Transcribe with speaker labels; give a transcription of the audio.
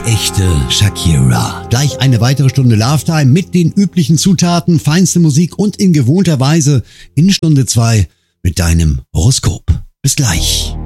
Speaker 1: echte Shakira. Gleich eine weitere Stunde Love Time mit den üblichen Zutaten, feinste Musik und in gewohnter Weise in Stunde 2 mit deinem Horoskop. Bis gleich.